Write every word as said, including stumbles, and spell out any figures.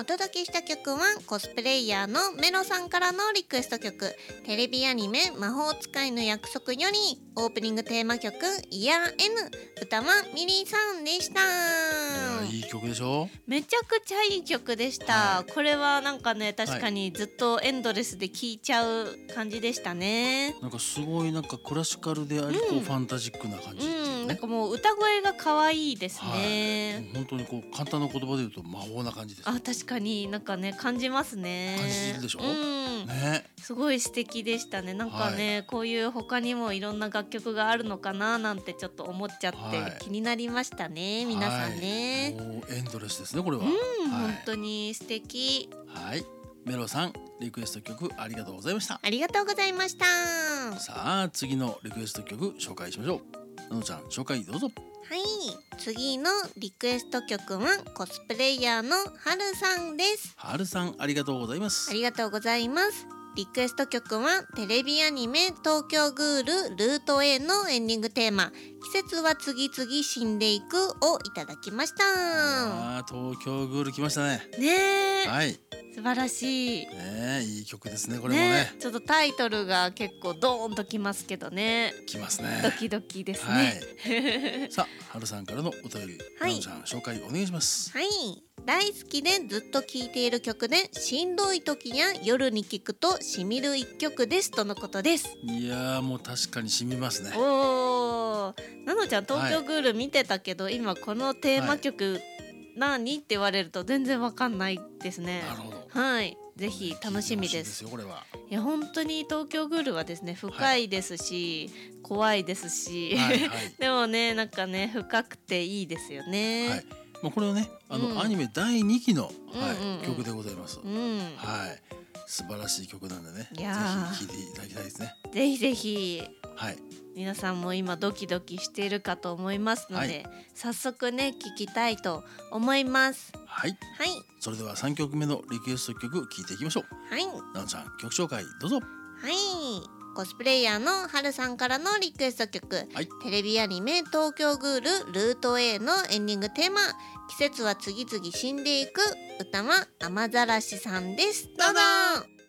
お届けした曲はコスプレイヤーのメロさんからのリクエスト曲、テレビアニメ魔法使いの約束よりオープニングテーマ曲イヤー N、 歌はミリーさんでした。 いい曲でしょ。 めちゃくちゃいい曲でした、はい、これはなんかね確かにずっとエンドレスで聴いちゃう感じでしたね。 なんかすごいなんかクラシカルであり、こう、うん、ファンタジックな感じっていうね、 うん、なんかもう歌声が可愛いですね、 はい、本当にこう簡単な言葉で言うと魔法な感じです。 あ、確かになんかね感じますね。 感じるでしょ、 うんね、 すごい素敵でしたね。なんかね、はい、こういう他にもいろんな楽曲があるのかななんてちょっと思っちゃって、はい、気になりましたね、皆さんね、 はい、もうエンドレスですねこれは。 うん、 はい、 本当に素敵。 はい、メロさんリクエスト曲ありがとうございました。 ありがとうございました。 さあ次のリクエスト曲紹介しましょう。なのちゃん紹介どうぞ。 はい、次のリクエスト曲はコスプレイヤーのはるさんです。 はるさんありがとうございます。 ありがとうございます。リクエスト曲はテレビアニメ東京グールルート A のエンディングテーマ季節は次々死んでいくをいただきました。 あ、東京グール来ましたね。 ねえ、 はい、 素晴らしい、 ね、いい曲ですねこれもね。 ね、ちょっとタイトルが結構ドーンときますけどね。 きますね。 ドキドキですね。 はい、さあはるさんからのお便り、はい、なのちゃん紹介お願いします。 はい、大好きでずっと聴いている曲でしんどい時や夜に聴くとしみる一曲ですとのことです。 いやーもう確かにしみますね。 おー、なのちゃん東京グール見てたけど、はい、今このテーマ曲、はい、何って言われると全然わかんないですね。 なるほど。 はい、ぜひ楽しみです。 ですよこれは。 いや本当に東京グールはですね深いですし、はい、怖いですし、はいはい、でもねなんかね深くていいですよね。 はい、まあ、これはねあの、うん、アニメだいにきの、はい、うんうんうん、曲でございます。 うん、 はい、素晴らしい曲なんでね、 いやぜひ聴いていただきたいですね。 ぜひぜひ、 はい、 皆さんも今ドキドキしているかと思いますので、はい、早速ね聴きたいと思います。 はい、 はい、 それではさんきょくめのリクエスト曲聴いていきましょう。 はい、 なのちゃん曲紹介どうぞ。 はい、コスプレイヤーのはるさんからのリクエスト曲、はい、テレビアニメ東京グールルート A のエンディングテーマ季節は次々死んでいく歌は雨ざらしさんです。どうぞ。